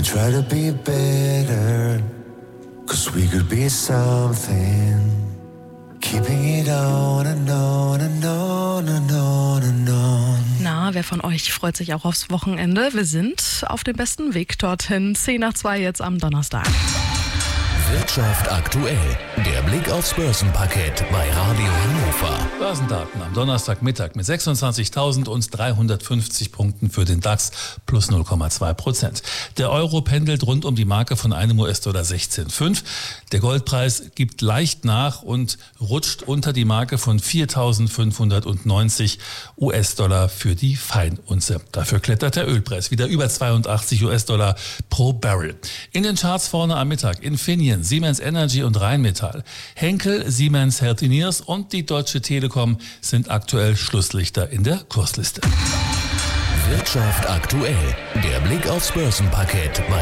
and try to be better, 'cause we could be something. Keeping it on and on and on and on and on. Na, wer von euch freut sich auch aufs Wochenende? Wir sind auf dem besten Weg dorthin. 10:02 jetzt am Donnerstag. Wirtschaft aktuell. Der Blick aufs Börsenparkett bei Radio Hannover. Börsendaten am Donnerstagmittag mit 26.350 Punkten für den DAX plus 0,2%. Der Euro pendelt rund um die Marke von einem US-Dollar 16,5. Der Goldpreis gibt leicht nach und rutscht unter die Marke von 4.590 US-Dollar für die Feinunze. Dafür klettert der Ölpreis wieder über 82 US-Dollar pro Barrel. In den Charts vorne am Mittag Infineon, Siemens Energy und Rheinmetall. Henkel, Siemens Healthineers und die Deutsche Telekom sind aktuell Schlusslichter in der Kursliste. Wirtschaft aktuell. Der Blick aufs Börsenparkett bei